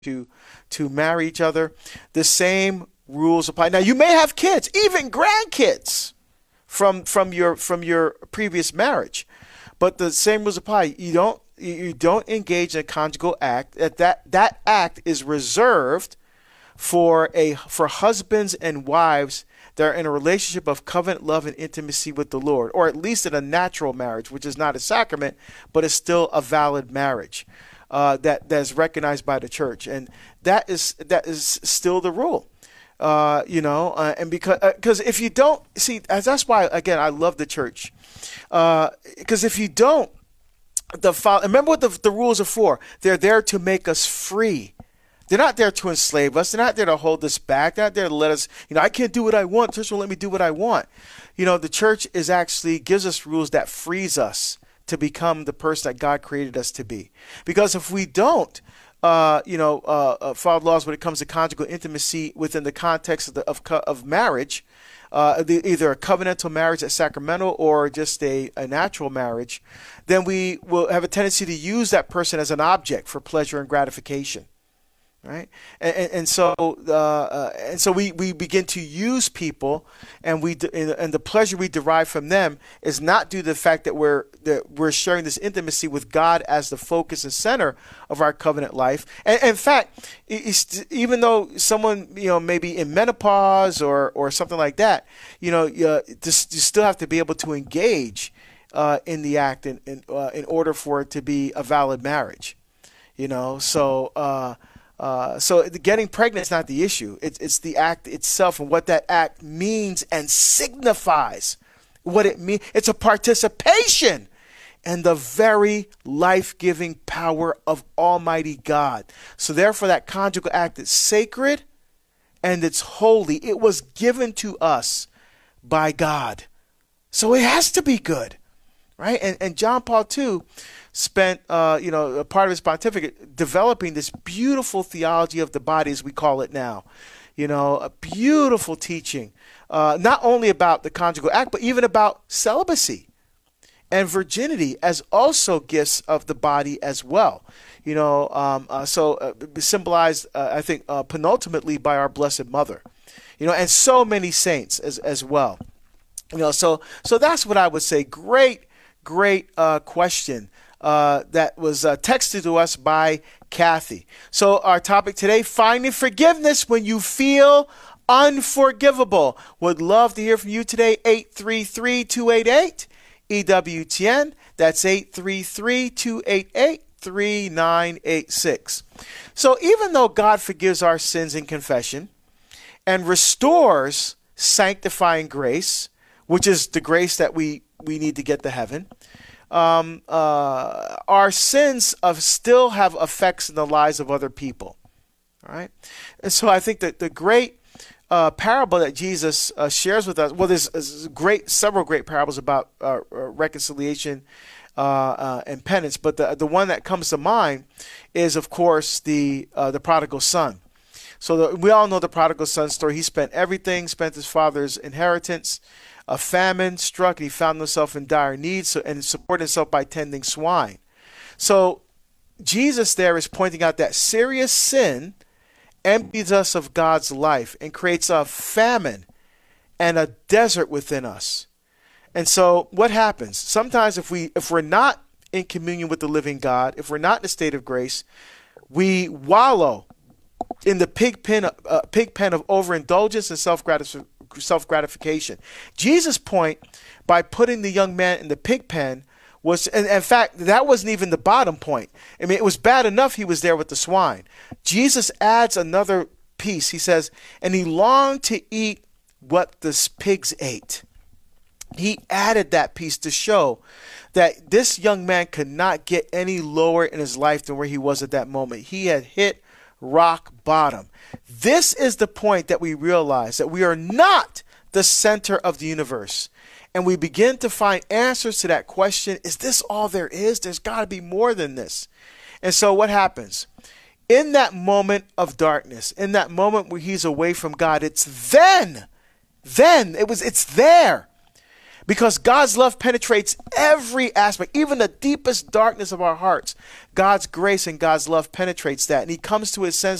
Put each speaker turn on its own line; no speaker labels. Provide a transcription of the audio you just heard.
to marry each other, the same rules apply. Now, you may have kids, even grandkids, from your previous marriage, but the same rules apply. You don't engage in a conjugal act. That act is reserved for husbands and wives that are in a relationship of covenant love and intimacy with the Lord, or at least in a natural marriage, which is not a sacrament, but is still a valid marriage that is recognized by the church, and that is still the rule. And because if you don't see, that's why again I love the church, because if you don't, remember what the rules are for. They're there to make us free. They're not there to enslave us. They're not there to hold us back. They're not there to let us, I can't do what I want. The church won't let me do what I want. The church gives us rules that frees us to become the person that God created us to be. Because if we don't, follow laws when it comes to conjugal intimacy within the context of marriage, either a covenantal marriage that's sacramental or just a natural marriage, then we will have a tendency to use that person as an object for pleasure and gratification. Right, and so we begin to use people, and the pleasure we derive from them is not due to the fact that we're sharing this intimacy with God as the focus and center of our covenant life. And in fact, even though someone may be in menopause or something like that, you still have to be able to engage in the act in order for it to be a valid marriage. So getting pregnant is not the issue. It's the act itself and what that act means and signifies. What it means. It's a participation in the very life-giving power of Almighty God. So therefore, that conjugal act is sacred and it's holy. It was given to us by God. So it has to be good. Right? And John Paul II spent, a part of his pontificate developing this beautiful theology of the body, as we call it now. A beautiful teaching, not only about the conjugal act, but even about celibacy and virginity as also gifts of the body as well. Symbolized, I think, penultimately by our Blessed Mother, and so many saints as well. So that's what I would say. Great question that was texted to us by Kathy. So our topic today, finding forgiveness when you feel unforgivable. Would love to hear from you today. 833-288 EWTN. That's 833-288-3986. So even though God forgives our sins in confession and restores sanctifying grace, which is the grace that we need to get to heaven, our sins still have effects in the lives of other people. All right. And so I think that the great parable that Jesus shares with us, well, there's several great parables about reconciliation and penance, but the one that comes to mind is, of course, the prodigal son. So we all know the prodigal son story. He spent everything, spent his father's inheritance. A famine struck, and he found himself in dire need, and supported himself by tending swine. So Jesus there is pointing out that serious sin empties us of God's life and creates a famine and a desert within us. And so what happens? Sometimes if we're not in communion with the living God, if we're not in a state of grace, we wallow in the pig pen of overindulgence and self-gratification. Jesus' point by putting the young man in the pig pen was, and in fact, that wasn't even the bottom point. I mean, it was bad enough he was there with the swine. Jesus adds another piece. He says, and he longed to eat what the pigs ate. He added that piece to show that this young man could not get any lower in his life than where he was at that moment. He had hit rock bottom. This is the point that we realize that we are not the center of the universe. And we begin to find answers to that question. Is this all there is? There's got to be more than this. And so what happens? In that moment of darkness, in that moment where he's away from God, it's there Because God's love penetrates every aspect, even the deepest darkness of our hearts. God's grace and God's love penetrates that. And he comes to his senses